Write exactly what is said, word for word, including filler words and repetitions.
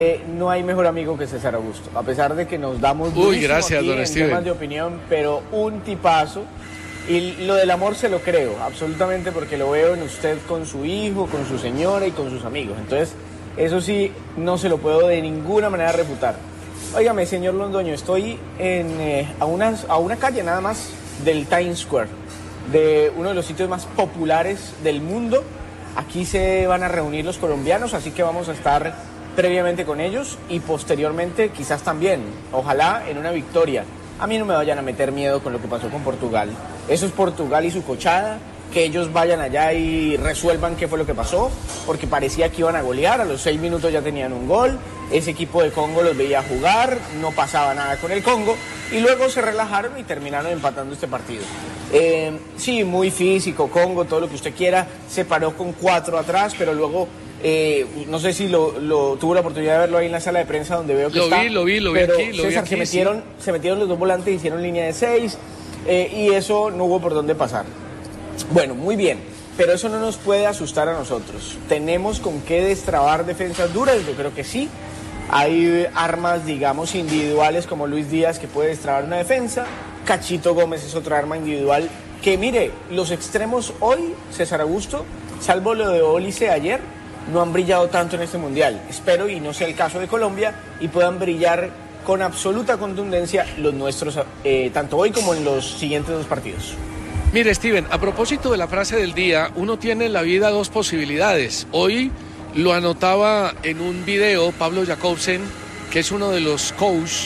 Eh, no hay mejor amigo que César Augusto, a pesar de que nos damos Uy, gracias, aquí don en Steven. temas de opinión, pero un tipazo. Y lo del amor se lo creo, absolutamente, porque lo veo en usted con su hijo, con su señora y con sus amigos. Entonces, eso sí, no se lo puedo de ninguna manera refutar. Óigame, señor Londoño, estoy en, eh, a, unas, a una calle nada más del Times Square, de uno de los sitios más populares del mundo. Aquí se van a reunir los colombianos, así que vamos a estar previamente con ellos y posteriormente quizás también, ojalá en una victoria. A mí no me vayan a meter miedo con lo que pasó con Portugal. Eso es Portugal y su cochada, que ellos vayan allá y resuelvan qué fue lo que pasó, porque parecía que iban a golear, a los seis minutos ya tenían un gol, ese equipo de Congo los veía jugar, no pasaba nada con el Congo, y luego se relajaron y terminaron empatando este partido. Eh, sí, muy físico, Congo, todo lo que usted quiera, se paró con cuatro atrás, pero luego... Eh, no sé si lo, lo tuvo la oportunidad de verlo ahí en la sala de prensa donde veo que lo está. Vi, lo vi, lo vi pero aquí, lo César, vi aquí, se metieron, sí. se metieron los dos volantes, hicieron línea de seis eh, y eso no hubo por dónde pasar. Bueno, muy bien, pero eso no nos puede asustar a nosotros. ¿Tenemos con qué destrabar defensas duras? Yo creo que sí. Hay armas, digamos, individuales como Luis Díaz que puede destrabar una defensa. Cachito Gómez es otra arma individual que, mire, los extremos hoy, César Augusto, salvo lo de Olise ayer, no han brillado tanto en este mundial. Espero y no sea el caso de Colombia y puedan brillar con absoluta contundencia los nuestros, eh, tanto hoy como en los siguientes dos partidos. Mire, Steven, a propósito de la frase del día, uno tiene en la vida dos posibilidades. Hoy lo anotaba en un video Pablo Jacobsen, que es uno de los coaches